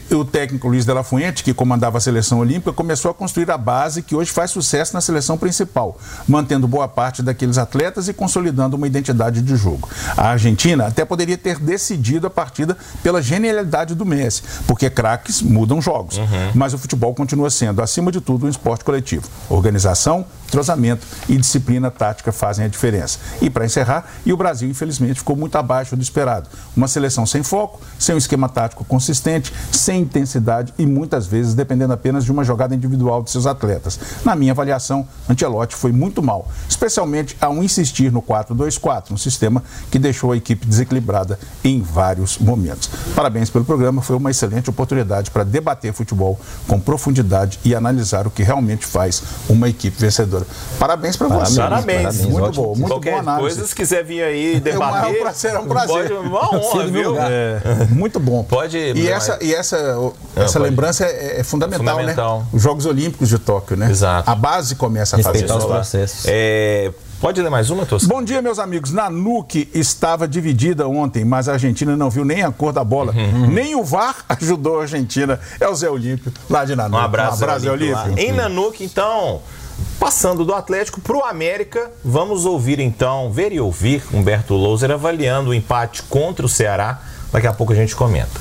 o técnico Luiz de la Fuente, que comandava a seleção olímpica, começou a construir a base que hoje faz sucesso na seleção principal, mantendo boa parte daqueles atletas e consolidando uma identidade de jogo. A Argentina até poderia ter decidido a partida pela genialidade do Messi, porque craques mudam jogos. Mas o futebol continua sendo, acima de tudo, um esporte coletivo. Organização, entrosamento e disciplina tática fazem a diferença. E para encerrar, o Brasil, infelizmente, ficou muito abaixo do esperado. Uma seleção sem foco, sem um esquema tático consistente, sem intensidade e muitas vezes dependendo apenas de uma jogada individual de seus atletas. Na minha avaliação, Ancelotti foi muito mal, especialmente ao insistir no 4-2-4, um sistema que deixou a equipe desequilibrada em vários momentos. Parabéns pelo programa, foi uma excelente oportunidade para debater futebol com profundidade e analisar o que realmente faz uma equipe vencedora. Parabéns para você. Parabéns. Muito bom, muito boa análise. Coisa, se quiser vir aí debater... É um prazer. Uma honra, viu? Muito bom. Pode... E essa lembrança é fundamental, né? Os Jogos Olímpicos de Tóquio, né? Exato. A base começa a fazer respeitar os processos. Pode ler mais uma, Toscano? Bom dia, meus amigos. Nanuque estava dividida ontem, mas a Argentina não viu nem a cor da bola. Nem o VAR ajudou a Argentina. É o Zé Olímpio, lá de Nanuque. Um abraço, Zé Olímpio. Em Nanuque, então, passando do Atlético para o América, vamos ouvir então, ver e ouvir Humberto Louser avaliando o empate contra o Ceará. Daqui a pouco a gente comenta.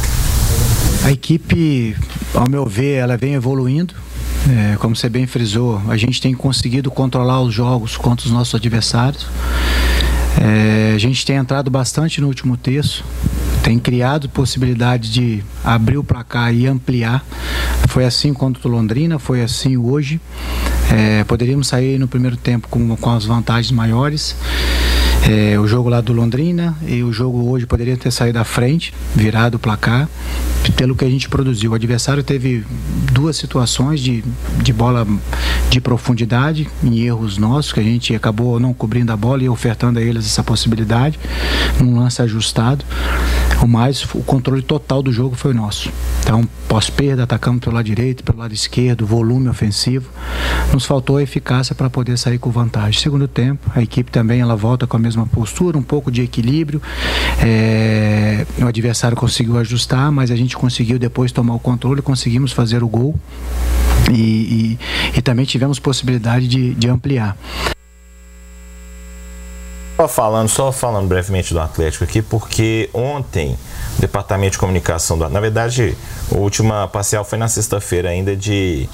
A equipe, ao meu ver, ela vem evoluindo. Como você bem frisou, a gente tem conseguido controlar os jogos contra os nossos adversários. A gente tem entrado bastante no último terço, tem criado possibilidade de abrir o placar e ampliar. Foi assim contra o Londrina, foi assim hoje. Poderíamos sair no primeiro tempo com as vantagens maiores. O jogo lá do Londrina e o jogo hoje poderia ter saído à frente, virado o placar, pelo que a gente produziu. O adversário teve duas situações de bola de profundidade, em erros nossos, que a gente acabou não cobrindo a bola e ofertando a eles essa possibilidade, num lance ajustado. O controle total do jogo foi nosso. Então, pós-perda, atacamos pelo lado direito, pelo lado esquerdo, volume ofensivo. Nos faltou a eficácia para poder sair com vantagem. Segundo tempo, a equipe também ela volta com a mesma postura, um pouco de equilíbrio. O adversário conseguiu ajustar, mas a gente conseguiu depois tomar o controle, conseguimos fazer o gol e também tivemos possibilidade de ampliar. Só falando brevemente do Atlético aqui, porque ontem o Departamento de Comunicação, na verdade, a última parcial foi na sexta-feira ainda, de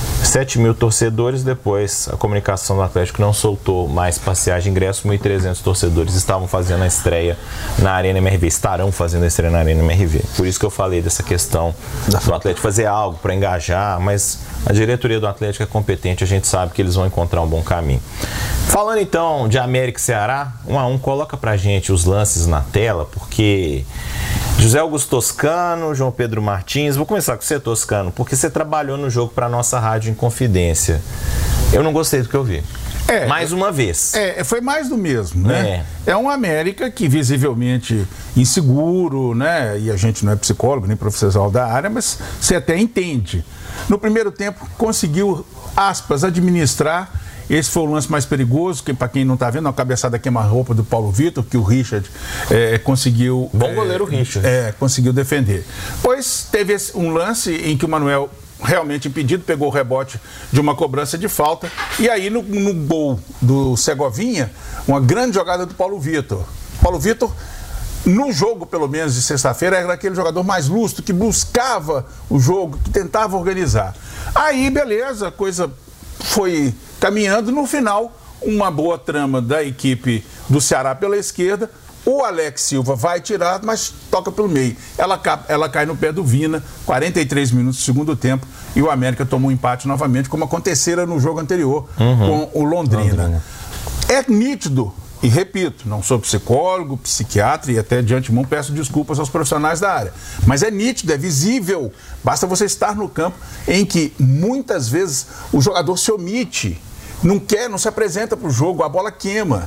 7 mil torcedores. Depois a comunicação do Atlético não soltou mais parciais de ingresso. 1.300 torcedores estavam fazendo a estreia na Arena MRV, estarão fazendo a estreia na Arena MRV. Por isso que eu falei dessa questão do Atlético fazer algo para engajar, mas a diretoria do Atlético é competente, a gente sabe que eles vão encontrar um bom caminho. Falando então de América e Ceará, 1-1, coloca pra gente os lances na tela, porque José Augusto Toscano, João Pedro Martins, vou começar com você, Toscano, porque você trabalhou no jogo para nossa rádio em confidência. Eu não gostei do que eu vi. Mais uma vez. Foi mais do mesmo, né? É um América que visivelmente inseguro, né? E a gente não é psicólogo nem profissional da área, mas você até entende. No primeiro tempo conseguiu, aspas, administrar. Esse foi o lance mais perigoso, que para quem não está vendo, a cabeçada queima-roupa do Paulo Vitor, que o Richard conseguiu... Bom goleiro Richard. Conseguiu defender. Pois teve um lance em que o Manuel, realmente impedido, pegou o rebote de uma cobrança de falta. E aí no gol do Segovinha, uma grande jogada do Paulo Vitor. Paulo Vitor, no jogo pelo menos de sexta-feira, era aquele jogador mais lúcido, que buscava o jogo, que tentava organizar. Aí, beleza, a coisa foi caminhando. No final, uma boa trama da equipe do Ceará pela esquerda. O Alex Silva vai tirar, mas toca pelo meio. Ela cai no pé do Vina, 43 minutos do segundo tempo, e o América tomou um empate novamente, como acontecera no jogo anterior com o Londrina. É nítido, e repito, não sou psicólogo, psiquiatra, e até de antemão peço desculpas aos profissionais da área, mas é nítido, é visível, basta você estar no campo, em que muitas vezes o jogador se omite, não se apresenta para o jogo, a bola queima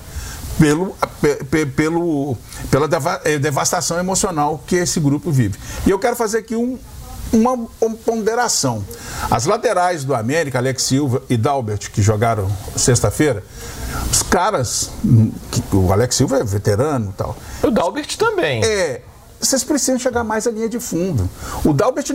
pela devastação emocional que esse grupo vive. E eu quero fazer aqui uma ponderação. As laterais do América, Alex Silva e Dalbert, que jogaram sexta-feira, os caras, o Alex Silva é veterano e tal. O Dalbert também. Vocês precisam chegar mais à linha de fundo. O Dalbert